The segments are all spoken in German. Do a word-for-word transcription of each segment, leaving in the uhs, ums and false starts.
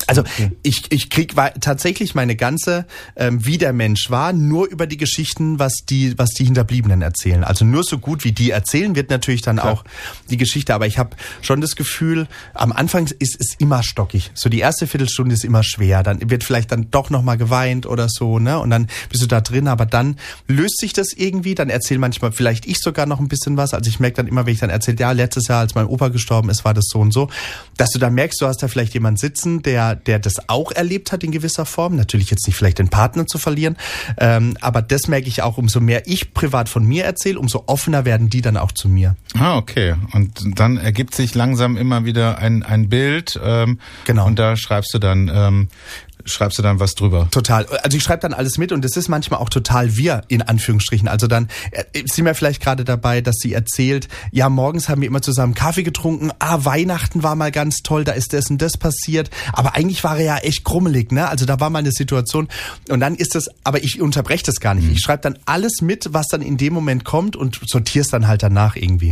Also ich, ich krieg tatsächlich meine ganze, ähm, wie der Mensch war, nur über die Geschichten, was die, was die Hinterbliebenen erzählen. Also nur so gut wie die erzählen, wird natürlich dann Klar. auch die Geschichte. Aber ich habe schon das Gefühl, am Anfang ist es immer stockig. So die erste Viertelstunde ist immer schwer. Dann wird vielleicht dann doch nochmal geweint oder so, ne? Und dann bist du da drin. Aber dann löst sich das irgendwie. Dann erzähle manchmal vielleicht ich sogar noch ein bisschen was. Also ich merke dann immer, wenn ich dann erzähle, ja, letztes Jahr, als mein Opa gestorben ist, war das so und so. Dass du dann merkst, du hast da vielleicht jemanden sitzen, der der das auch erlebt hat in gewisser Form. Natürlich jetzt nicht vielleicht den Partner zu verlieren, ähm, aber das merke ich auch, umso mehr ich privat von mir erzähle, umso offener werden die dann auch zu mir. Ah, okay. Und dann ergibt sich langsam immer wieder ein, ein Bild. Ähm, genau. Und da schreibst du dann... Ähm, Schreibst du dann was drüber? Total. Also ich schreibe dann alles mit und das ist manchmal auch total wir, in Anführungsstrichen. Also dann sind wir vielleicht gerade dabei, dass sie erzählt, ja, morgens haben wir immer zusammen Kaffee getrunken, ah, Weihnachten war mal ganz toll, da ist das und das passiert, aber eigentlich war er ja echt krummelig, ne? Also da war mal eine Situation und dann ist das, aber ich unterbreche das gar nicht. Mhm. Ich schreibe dann alles mit, was dann in dem Moment kommt und sortiere es dann halt danach irgendwie.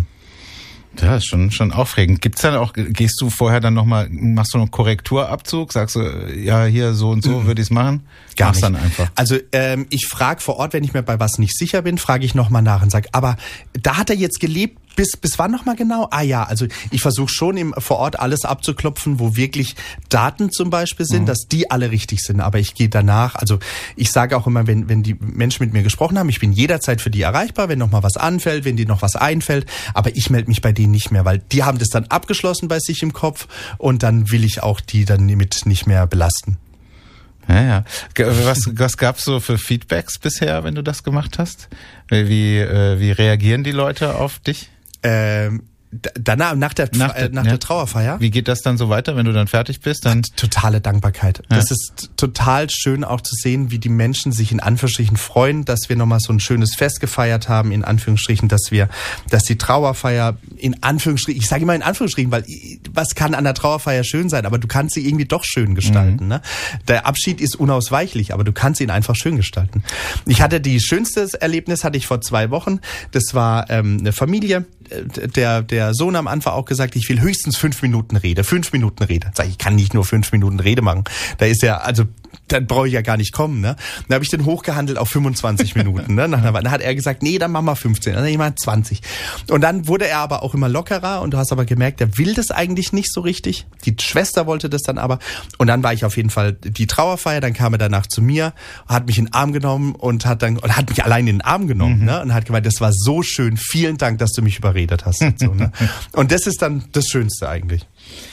Ja, ist schon, schon aufregend. Gibt's dann auch, gehst du vorher dann nochmal, machst du einen Korrekturabzug? Sagst du, ja, hier so und so mhm. würde ich's machen? Gar Mach's nicht. Dann einfach. Also ähm, ich frage vor Ort, wenn ich mir bei was nicht sicher bin, frage ich nochmal nach und sage, aber da hat er jetzt gelebt, bis bis wann nochmal genau? Ah ja, also ich versuche schon im, vor Ort alles abzuklopfen, wo wirklich Daten zum Beispiel sind, mhm. dass die alle richtig sind. Aber ich gehe danach, also ich sage auch immer, wenn wenn die Menschen mit mir gesprochen haben, ich bin jederzeit für die erreichbar, wenn nochmal was anfällt, wenn dir noch was einfällt. Aber ich melde mich bei denen nicht mehr, weil die haben das dann abgeschlossen bei sich im Kopf und dann will ich auch die dann mit nicht mehr belasten. Ja, ja. Was, was gab's so für Feedbacks bisher, wenn du das gemacht hast? Wie, äh, wie reagieren die Leute auf dich? Ähm, danach, nach der, nach der, äh, nach ja. der Trauerfeier. Wie geht das dann so weiter, wenn du dann fertig bist? Dann totale Dankbarkeit. Ja. Das ist total schön auch zu sehen, wie die Menschen sich in Anführungsstrichen freuen, dass wir nochmal so ein schönes Fest gefeiert haben, in Anführungsstrichen, dass wir, dass die Trauerfeier in Anführungsstrichen, ich sage immer in Anführungsstrichen, weil was kann an der Trauerfeier schön sein, aber du kannst sie irgendwie doch schön gestalten. Mhm. Ne? Der Abschied ist unausweichlich, aber du kannst ihn einfach schön gestalten. Ich hatte die schönste Erlebnis, hatte ich vor zwei Wochen. Das war ähm, eine Familie. Der, der Sohn am Anfang auch gesagt, ich will höchstens fünf Minuten Rede, fünf Minuten Rede. Sag ich, ich kann nicht nur fünf Minuten Rede machen. Da ist ja, also, dann brauche ich ja gar nicht kommen, ne? Dann habe ich den hochgehandelt auf fünfundzwanzig Minuten, ne? Dann hat er gesagt, nee, dann machen wir fünfzehn, dann ich mal zwanzig. Und dann wurde er aber auch immer lockerer und du hast aber gemerkt, er will das eigentlich nicht so richtig. Die Schwester wollte das dann aber. Und dann war ich auf jeden Fall die Trauerfeier, dann kam er danach zu mir, hat mich in den Arm genommen und hat dann, und hat mich allein in den Arm genommen, mhm. ne? Und hat gemeint, das war so schön, vielen Dank, dass du mich überredet hast. Und, so, ne? Und das ist dann das Schönste eigentlich.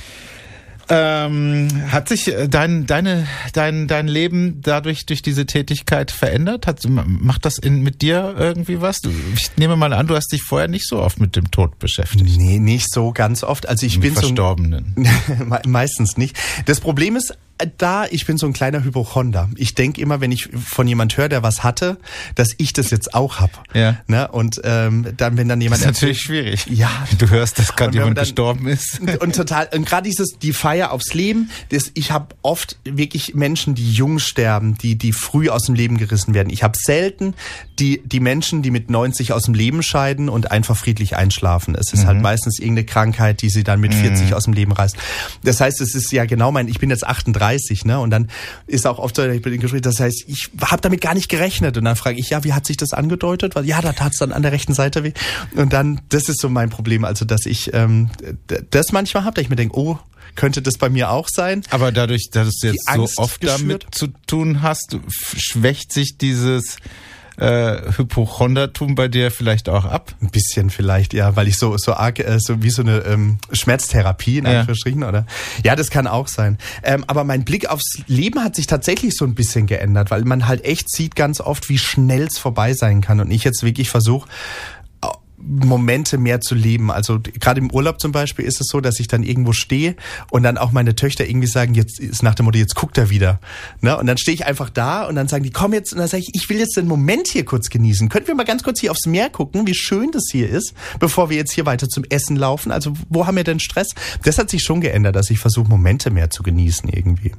Ähm, hat sich dein, deine, dein, dein Leben dadurch, durch diese Tätigkeit verändert? Hat, macht das in, mit dir irgendwie was? Du, ich nehme mal an, du hast dich vorher nicht so oft mit dem Tod beschäftigt. Nee, nicht so ganz oft. Also ich mit bin Verstorbenen. So, meistens nicht. Das Problem ist, da, ich bin so ein kleiner Hypochonder. Ich denke immer, wenn ich von jemand höre, der was hatte, dass ich das jetzt auch hab. Ja. Ne? Und ähm, dann, wenn dann jemand... Das ist natürlich schwierig. Ja. Du hörst, dass gerade jemand dann, gestorben ist. Und total, und gerade dieses, die Feier aufs Leben, das, ich habe oft wirklich Menschen, die jung sterben, die die früh aus dem Leben gerissen werden. Ich habe selten die die Menschen, die mit neunzig aus dem Leben scheiden und einfach friedlich einschlafen. Es ist mhm. halt meistens irgendeine Krankheit, die sie dann mit vierzig mhm. aus dem Leben reißt. Das heißt, es ist ja genau mein, ich bin jetzt achtunddreißig, ne? Und dann ist auch oft so, ich bin in Gespräch, das heißt, ich habe damit gar nicht gerechnet. Und dann frage ich, ja, wie hat sich das angedeutet? Weil ja, da tat es dann an der rechten Seite weh. Und dann, das ist so mein Problem, also dass ich ähm, das manchmal habe, dass ich mir denke, oh, könnte das bei mir auch sein. Aber dadurch, dass du jetzt so oft geschürt. damit zu tun hast, schwächt sich dieses äh, Hypochondertum bei dir vielleicht auch ab? Ein bisschen vielleicht, ja, weil ich so so arg, äh, so wie so eine ähm, Schmerztherapie in Anführungsstrichen, ja. oder? Ja, das kann auch sein. Ähm, aber mein Blick aufs Leben hat sich tatsächlich so ein bisschen geändert, weil man halt echt sieht ganz oft, wie schnell es vorbei sein kann. Und ich jetzt wirklich versuche, Momente mehr zu leben. Also gerade im Urlaub zum Beispiel ist es so, dass ich dann irgendwo stehe und dann auch meine Töchter irgendwie sagen, jetzt ist nach dem Motto, jetzt guckt er wieder. Ne? Und dann stehe ich einfach da und dann sagen die, komm jetzt, und dann sage ich, ich will jetzt den Moment hier kurz genießen. Könnten wir mal ganz kurz hier aufs Meer gucken, wie schön das hier ist, bevor wir jetzt hier weiter zum Essen laufen? Also wo haben wir denn Stress? Das hat sich schon geändert, dass ich versuche, Momente mehr zu genießen irgendwie.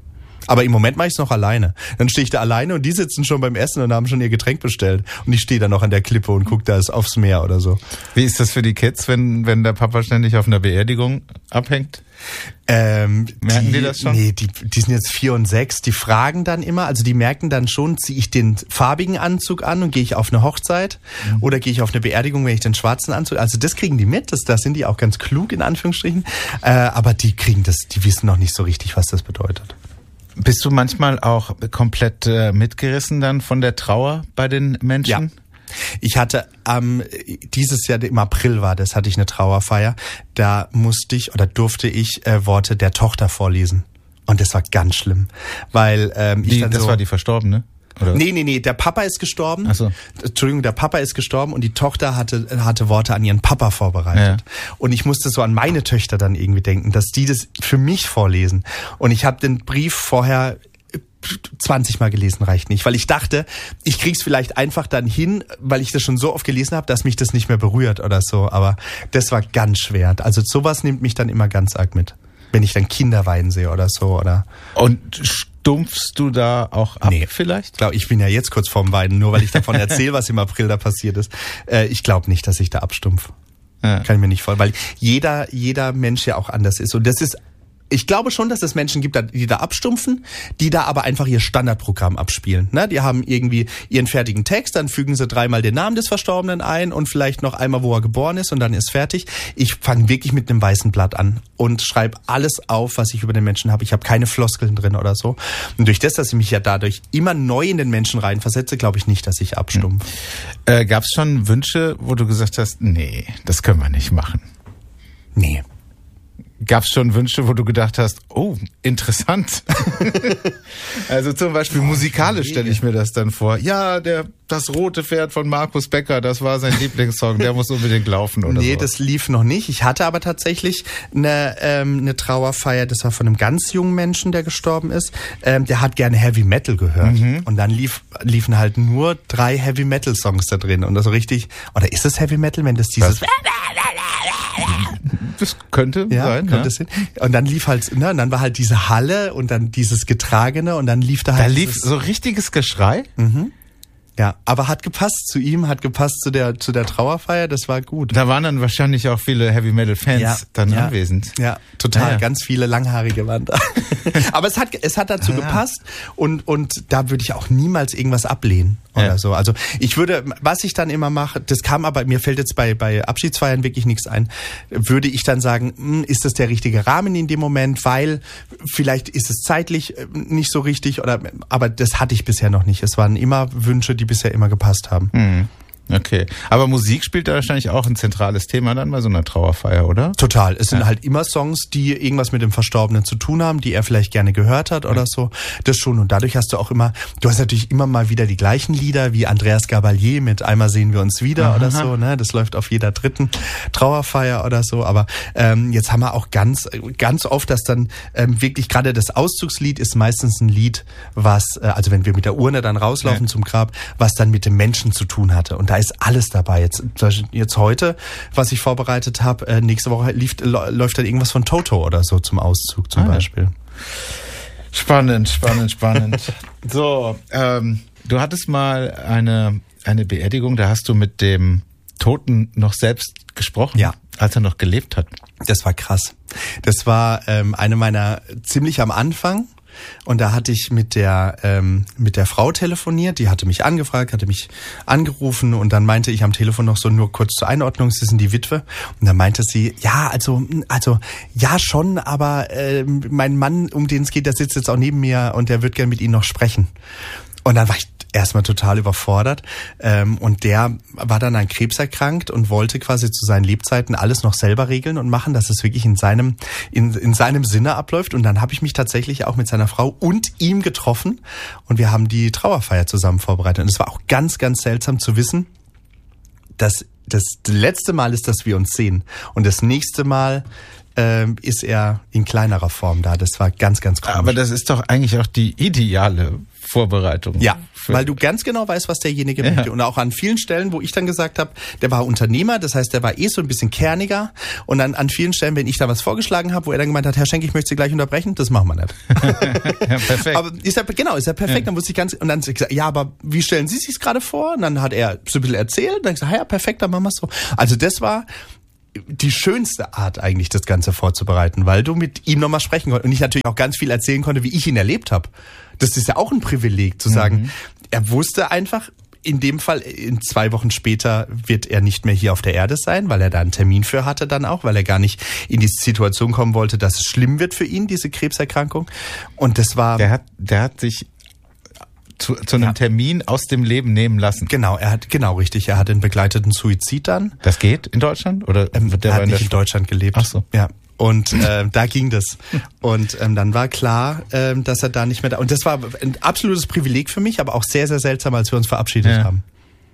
Aber im Moment mache ich es noch alleine. Dann stehe ich da alleine und die sitzen schon beim Essen und haben schon ihr Getränk bestellt. Und ich stehe dann noch an der Klippe und gucke da aufs Meer oder so. Wie ist das für die Kids, wenn, wenn der Papa ständig auf einer Beerdigung abhängt? Ähm, merken die, die das schon? Nee, die, die sind jetzt vier und sechs. Die fragen dann immer, also die merken dann schon, ziehe ich den farbigen Anzug an und gehe ich auf eine Hochzeit mhm. oder gehe ich auf eine Beerdigung, wenn ich den schwarzen Anzug. Also das kriegen die mit, das, da sind die auch ganz klug in Anführungsstrichen. Äh, aber die kriegen das, die wissen noch nicht so richtig, was das bedeutet. Bist du manchmal auch komplett äh, mitgerissen dann von der Trauer bei den Menschen? Ja. Ich hatte ähm, dieses Jahr, im April war das, hatte ich eine Trauerfeier. Da musste ich oder durfte ich äh, Worte der Tochter vorlesen. Und das war ganz schlimm. Weil ähm, ich die, dann das so, war die Verstorbene? Oder? Nee, nee, nee, der Papa ist gestorben. Ach so. Entschuldigung, der Papa ist gestorben und die Tochter hatte hatte Worte an ihren Papa vorbereitet. Ja. Und ich musste so an meine Töchter dann irgendwie denken, dass die das für mich vorlesen. Und ich habe den Brief vorher zwanzig Mal gelesen, reicht nicht, weil ich dachte, ich krieg's vielleicht einfach dann hin, weil ich das schon so oft gelesen habe, dass mich das nicht mehr berührt oder so. Aber das war ganz schwer. Also sowas nimmt mich dann immer ganz arg mit, wenn ich dann Kinder weinen sehe oder so. Oder und stumpfst du da auch ab nee, vielleicht? Ich glaube, ich bin ja jetzt kurz vorm Weinen, nur weil ich davon erzähle, was im April da passiert ist. Äh, ich glaube nicht, dass ich da abstumpf. Ja. Kann ich mir nicht vorstellen, weil jeder, jeder Mensch ja auch anders ist. Und das ist Ich glaube schon, dass es Menschen gibt, die da abstumpfen, die da aber einfach ihr Standardprogramm abspielen. Ne? Die haben irgendwie ihren fertigen Text, dann fügen sie dreimal den Namen des Verstorbenen ein und vielleicht noch einmal, wo er geboren ist und dann ist fertig. Ich fange wirklich mit einem weißen Blatt an und schreibe alles auf, was ich über den Menschen habe. Ich habe keine Floskeln drin oder so. Und durch das, dass ich mich ja dadurch immer neu in den Menschen reinversetze, glaube ich nicht, dass ich abstumpf. Hm. Äh, gab es schon Wünsche, wo du gesagt hast, nee, das können wir nicht machen? Nee. Gab es schon Wünsche, wo du gedacht hast, oh, interessant. Also zum Beispiel musikalisch stelle ich mir das dann vor. Ja, der das rote Pferd von Markus Becker, das war sein Lieblingssong, der muss unbedingt laufen oder so. Nee, das lief noch nicht. Ich hatte aber tatsächlich eine, ähm, eine Trauerfeier, das war von einem ganz jungen Menschen, der gestorben ist. Ähm, der hat gerne Heavy Metal gehört. Mhm. Und dann lief, liefen halt nur drei Heavy Metal Songs da drin. Und das so richtig, oder ist es Heavy Metal, wenn das dieses... Was? Das könnte ja, sein. Könnte ja. es sein. Und dann lief halt, ne, und dann war halt diese Halle und dann dieses Getragene und dann lief da halt. Da lief so richtiges Geschrei. Mhm. Ja, aber hat gepasst zu ihm, hat gepasst zu der zu der Trauerfeier, das war gut. Da waren dann wahrscheinlich auch viele Heavy Metal Fans ja, dann ja, anwesend. Ja, total, ja. Ganz viele Langhaarige waren da. Aber es hat es hat dazu ah, gepasst und und da würde ich auch niemals irgendwas ablehnen oder ja. so. Also ich würde, was ich dann immer mache, das kam aber, mir fällt jetzt bei bei Abschiedsfeiern wirklich nichts ein, würde ich dann sagen, ist das der richtige Rahmen in dem Moment, weil vielleicht ist es zeitlich nicht so richtig oder, aber das hatte ich bisher noch nicht. Es waren immer Wünsche, die bisher immer gepasst haben. Hm. Okay. Aber Musik spielt da wahrscheinlich auch ein zentrales Thema dann bei so einer Trauerfeier, oder? Total. Es sind ja. halt immer Songs, die irgendwas mit dem Verstorbenen zu tun haben, die er vielleicht gerne gehört hat oder ja. so. Das schon. Und dadurch hast du auch immer, du hast natürlich immer mal wieder die gleichen Lieder wie Andreas Gabalier mit Einmal sehen wir uns wieder Aha. oder so. Ne? Das läuft auf jeder dritten Trauerfeier oder so. Aber ähm, jetzt haben wir auch ganz, ganz oft, dass dann ähm, wirklich gerade das Auszugslied ist meistens ein Lied, was, äh, also wenn wir mit der Urne dann rauslaufen ja. zum Grab, was dann mit dem Menschen zu tun hatte. Und da ist alles dabei. Jetzt, jetzt heute, was ich vorbereitet habe, äh, nächste Woche lief, läuft dann irgendwas von Toto oder so zum Auszug zum ah, Beispiel. Spannend, spannend, spannend. So, ähm, du hattest mal eine, eine Beerdigung, da hast du mit dem Toten noch selbst gesprochen, ja. als er noch gelebt hat. Das war krass. Das war ähm, eine meiner, ziemlich am Anfang. Und da hatte ich mit der ähm, mit der Frau telefoniert, die hatte mich angefragt, hatte mich angerufen und dann meinte ich am Telefon noch so nur kurz zur Einordnung, sie sind die Witwe. Und dann meinte sie, ja, also also ja schon, aber äh, mein Mann, um den es geht, der sitzt jetzt auch neben mir und der wird gern mit Ihnen noch sprechen. Und dann war ich erstmal total überfordert. Ähm, und der war dann an Krebs erkrankt und wollte quasi zu seinen Lebzeiten alles noch selber regeln und machen, dass es wirklich in seinem in, in seinem Sinne abläuft. Und dann habe ich mich tatsächlich auch mit seiner Frau und ihm getroffen und wir haben die Trauerfeier zusammen vorbereitet. Und es war auch ganz, ganz seltsam zu wissen, dass das letzte Mal ist, dass wir uns sehen. Und das nächste Mal ähm, ist er in kleinerer Form da. Das war ganz, ganz komisch. Aber das ist doch eigentlich auch die ideale Vorbereitung. Ja, weil du ganz genau weißt, was derjenige ja. möchte. Und auch an vielen Stellen, wo ich dann gesagt habe, der war Unternehmer, das heißt, der war eh so ein bisschen kerniger. Und dann an vielen Stellen, wenn ich da was vorgeschlagen habe, wo er dann gemeint hat, Herr Schenk, ich möchte Sie gleich unterbrechen, das machen wir nicht. Ja, perfekt. Aber ist er, genau, ist er perfekt. Ja. Dann wusste ich ganz, und dann habe ich gesagt, ja, aber wie stellen Sie sich gerade vor? Und dann hat er so ein bisschen erzählt. Dann habe ich gesagt, ja, perfekt, dann machen wir es so. Also das war die schönste Art eigentlich, das Ganze vorzubereiten, weil du mit ihm nochmal sprechen konntest und ich natürlich auch ganz viel erzählen konnte, wie ich ihn erlebt habe. Das ist ja auch ein Privileg, zu sagen, mhm. er wusste einfach, in dem Fall, in zwei Wochen später wird er nicht mehr hier auf der Erde sein, weil er da einen Termin für hatte dann auch, weil er gar nicht in die Situation kommen wollte, dass es schlimm wird für ihn, diese Krebserkrankung. Und das war... Der hat, der hat sich zu, zu einem ja. Termin aus dem Leben nehmen lassen. Genau, er hat, genau richtig, er hat einen begleiteten Suizid dann. Das geht in Deutschland? Oder ähm, wird der er hat in nicht in Deutschland gelebt. Ach so. Ja. Und äh, da ging das. Und ähm, dann war klar, ähm, dass er da nicht mehr da... Und das war ein absolutes Privileg für mich, aber auch sehr, sehr seltsam, als wir uns verabschiedet ja. haben.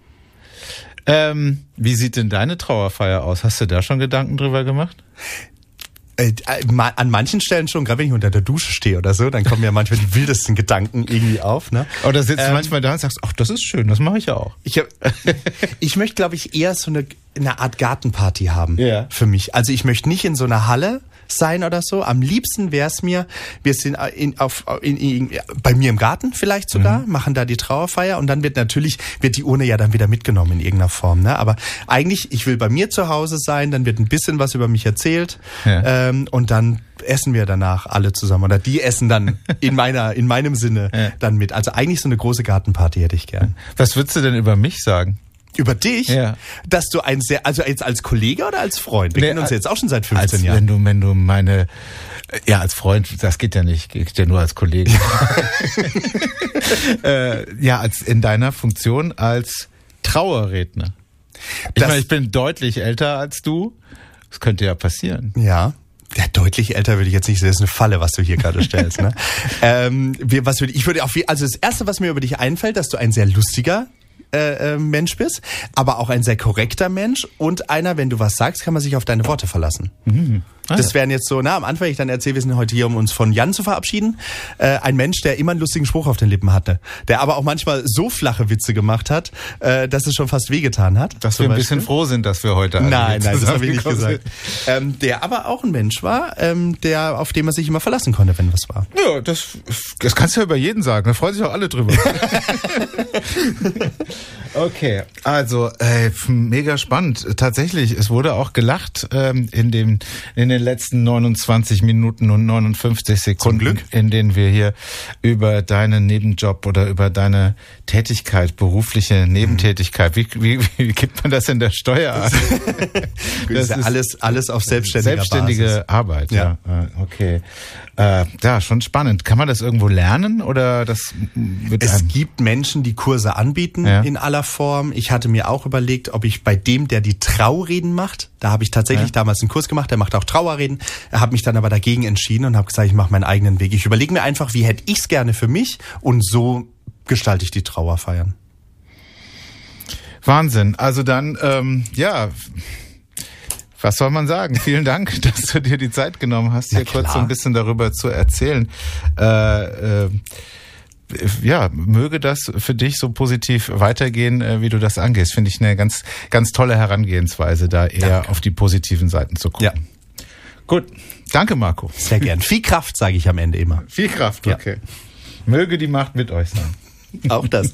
Ähm, wie sieht denn deine Trauerfeier aus? Hast du da schon Gedanken drüber gemacht? Äh, an manchen Stellen schon, gerade wenn ich unter der Dusche stehe oder so, dann kommen ja manchmal die wildesten Gedanken irgendwie auf. Ne? Oder sitzt ähm, du manchmal da und sagst, ach, das ist schön, das mache ich ja auch. Ich, hab, ich möchte, glaube ich, eher so eine, eine Art Gartenparty haben ja. für mich. Also ich möchte nicht in so einer Halle sein oder so. Am liebsten wäre es mir, wir sind in, auf, in, in, bei mir im Garten vielleicht sogar, mhm. machen da die Trauerfeier und dann wird natürlich, wird die Urne ja dann wieder mitgenommen in irgendeiner Form. Ne? Aber eigentlich, ich will bei mir zu Hause sein, dann wird ein bisschen was über mich erzählt ja. ähm, und dann essen wir danach alle zusammen oder die essen dann in meiner, in meinem Sinne ja. dann mit. Also eigentlich so eine große Gartenparty hätte ich gern. Was würdest du denn über mich sagen? Über dich? Ja. Dass du ein sehr, also jetzt als Kollege oder als Freund? Wir nee, kennen uns ja jetzt auch schon seit fünfzehn als, Jahren. Wenn du, wenn du meine, ja, als Freund, das geht ja nicht, geht ja nur als Kollege. äh, ja, als in deiner Funktion als Trauerredner. Ich meine, ich bin deutlich älter als du. Das könnte ja passieren. Ja. Ja, deutlich älter würde ich jetzt nicht sagen. Das ist eine Falle, was du hier gerade stellst. Ne? ähm, wir, was würde ich würde auf, also das Erste, was mir über dich einfällt, dass du ein sehr lustiger Äh, Mensch bist, aber auch ein sehr korrekter Mensch und einer, wenn du was sagst, kann man sich auf deine Worte verlassen. Mhm. Ah, das wären jetzt so, na, am Anfang, ich dann erzähle, wir sind heute hier, um uns von Jan zu verabschieden. Äh, ein Mensch, der immer einen lustigen Spruch auf den Lippen hatte, der aber auch manchmal so flache Witze gemacht hat, äh, dass es schon fast wehgetan hat. Dass wir ein bisschen froh sind, dass wir heute alle Nein, nein, das habe ich nicht gesagt. Ähm, der aber auch ein Mensch war, ähm, der, auf den man sich immer verlassen konnte, wenn was war. Ja, das, das kannst du ja über jeden sagen, da freuen sich auch alle drüber. Okay, also äh, mega spannend. Tatsächlich, es wurde auch gelacht ähm, in dem in den letzten neunundzwanzig Minuten und neunundfünfzig Sekunden, in denen wir hier über deinen Nebenjob oder über deine Tätigkeit, berufliche Nebentätigkeit, wie, wie, wie gibt man das in der Steuer an? Das, das ist alles alles auf selbstständiger selbstständige Basis. Arbeit. Ja, ja. Okay. Äh, ja, schon spannend. Kann man das irgendwo lernen oder das? Wird es gibt Menschen, die Kurse anbieten ja. in aller Form. Ich hatte mir auch überlegt, ob ich bei dem, der die Traureden macht, da habe ich tatsächlich ja. damals einen Kurs gemacht, der macht auch Trauerreden. Er hat mich dann aber dagegen entschieden und habe gesagt, ich mache meinen eigenen Weg. Ich überlege mir einfach, wie hätte ich es gerne für mich und so gestalte ich die Trauerfeiern. Wahnsinn. Also dann, ähm, ja... Was soll man sagen? Vielen Dank, dass du dir die Zeit genommen hast, hier kurz so ein bisschen darüber zu erzählen. Äh, äh, ja, möge das für dich so positiv weitergehen, äh, wie du das angehst. Finde ich eine ganz, ganz tolle Herangehensweise, da eher Danke. Auf die positiven Seiten zu gucken. Ja. Gut, danke Marco. Sehr gern. Viel Kraft, sage ich am Ende immer. Viel Kraft, okay. Ja. Möge die Macht mit euch sein. Auch das.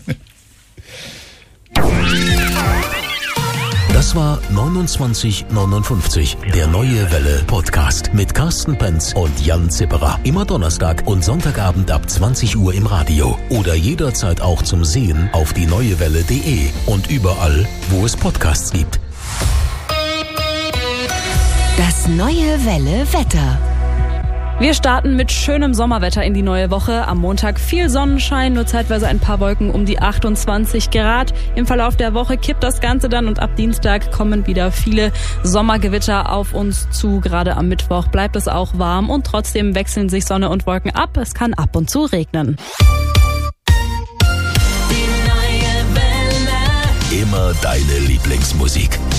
Das war neunundzwanzig neunundfünfzig, der Neue Welle Podcast mit Carsten Penz und Jan Zipperer. Immer Donnerstag und Sonntagabend ab zwanzig Uhr im Radio oder jederzeit auch zum Sehen auf die neue welle punkt de und überall, wo es Podcasts gibt. Das Neue Welle Wetter. Wir starten mit schönem Sommerwetter in die neue Woche. Am Montag viel Sonnenschein, nur zeitweise ein paar Wolken um die achtundzwanzig Grad. Im Verlauf der Woche kippt das Ganze dann und ab Dienstag kommen wieder viele Sommergewitter auf uns zu. Gerade am Mittwoch bleibt es auch warm und trotzdem wechseln sich Sonne und Wolken ab. Es kann ab und zu regnen. Die neue Welle. Immer deine Lieblingsmusik.